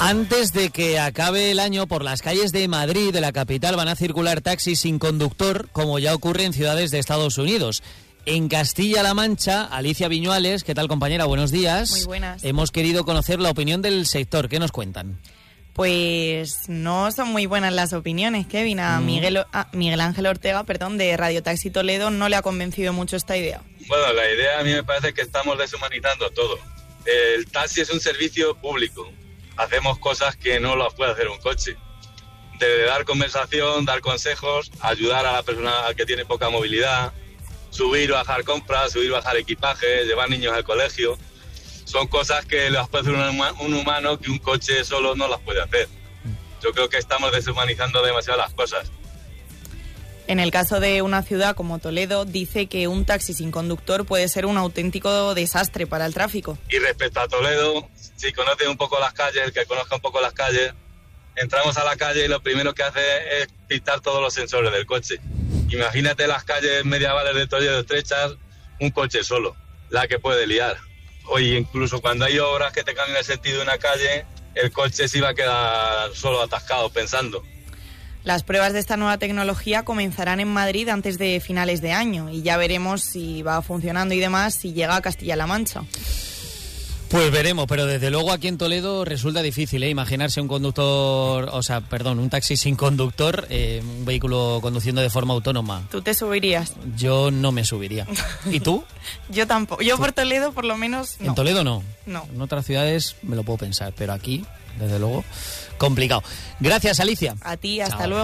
Antes de que acabe el año, por las calles de Madrid, de la capital, van a circular taxis sin conductor, como ya ocurre en ciudades de Estados Unidos. En Castilla-La Mancha, Alicia Viñuales, ¿qué tal, compañera? Buenos días. Muy buenas. Hemos querido conocer la opinión del sector. ¿Qué nos cuentan? Pues no son muy buenas las opiniones, Kevin. A Miguel Ángel Ortega, de Radio Taxi Toledo, no le ha convencido mucho esta idea. Bueno, la idea a mí me parece que estamos deshumanizando todo. El taxi es un servicio público. Hacemos cosas que no las puede hacer un coche. De dar conversación, dar consejos, ayudar a la persona que tiene poca movilidad, subir, bajar compras, subir, bajar equipaje, llevar niños al colegio. Son cosas que las puede hacer un humano que un coche solo no las puede hacer. Yo creo que estamos deshumanizando demasiado las cosas. En el caso de una ciudad como Toledo, dice que un taxi sin conductor puede ser un auténtico desastre para el tráfico. Y respecto a Toledo, si conoce un poco las calles, el que conozca un poco las calles, entramos a la calle y lo primero que hace es pintar todos los sensores del coche. Imagínate las calles medievales de Toledo estrechas, un coche solo, la que puede liar. Oye, incluso cuando hay obras que te cambian el sentido de una calle, el coche se iba a quedar solo atascado pensando. Las pruebas de esta nueva tecnología comenzarán en Madrid antes de finales de año y ya veremos si va funcionando y demás, si llega a Castilla-La Mancha. Pues veremos, pero desde luego aquí en Toledo resulta difícil, imaginarse un un taxi sin conductor, un vehículo conduciendo de forma autónoma. ¿Tú te subirías? Yo no me subiría. ¿Y tú? Yo tampoco. Yo por Toledo por lo menos no. ¿En Toledo no? No. En otras ciudades me lo puedo pensar, pero aquí, desde luego, complicado. Gracias, Alicia. A ti, hasta Chao. luego.